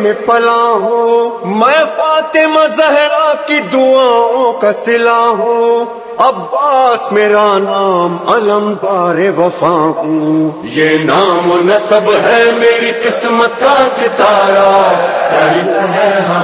में पला हूँ, मैं फातिमा ज़हरा की दुआओं का सिला हूँ। अब्बास मेरा नाम, अलमदार वफा हूँ। ये नाम नसब है मेरी किस्मत का सितारा, है